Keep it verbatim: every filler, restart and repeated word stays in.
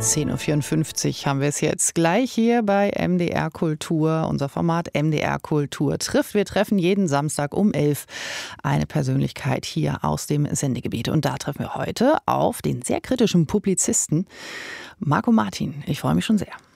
zehn Uhr vierundfünfzig haben wir es jetzt gleich hier bei M D R Kultur. Unser Format M D R Kultur trifft. Wir treffen jeden Samstag um elf eine Persönlichkeit hier aus dem Sendegebiet. Und da treffen wir heute auf den sehr kritischen Publizisten Marco Martin. Ich freue mich schon sehr.